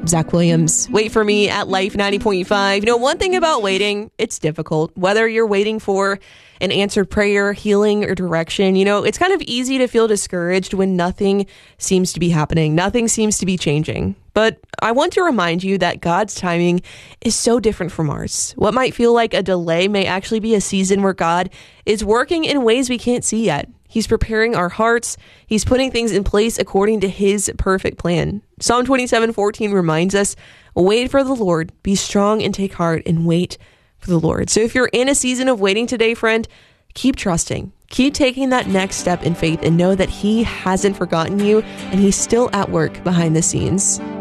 Zach Williams. Wait for me at Life 90.5. You know, one thing about waiting, it's difficult. Whether you're waiting for an answered prayer, healing, or direction, you know, it's kind of easy to feel discouraged when nothing seems to be happening. Nothing seems to be changing. But I want to remind you that God's timing is so different from ours. What might feel like a delay may actually be a season where God is working in ways we can't see yet. He's preparing our hearts. He's putting things in place according to his perfect plan. Psalm 27:14 reminds us, wait for the Lord, be strong and take heart and wait for the Lord. So if you're in a season of waiting today, friend, keep trusting. Keep taking that next step in faith and know that he hasn't forgotten you and he's still at work behind the scenes.